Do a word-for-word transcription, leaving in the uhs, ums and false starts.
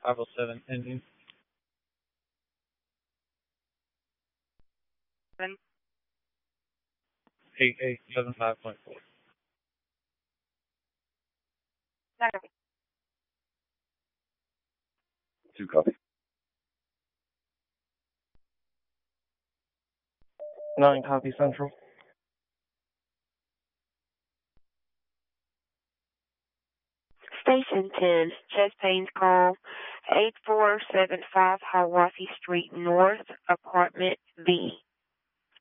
five oh seven ending. Seven. eight eight seven five point four. Second. Two copy. Nine copy central. Station ten, chest pains call, eight four seven five Hiawassee Street North, apartment B.